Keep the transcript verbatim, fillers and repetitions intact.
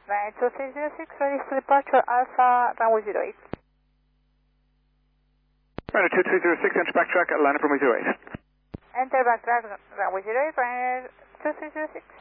Ryanair two three zero six, ready for departure, Alpha, runway zero eight. Ryanair two three zero six, enter backtrack, land from zero eight. Enter backtrack, runway zero eight, Ryanair two three zero six.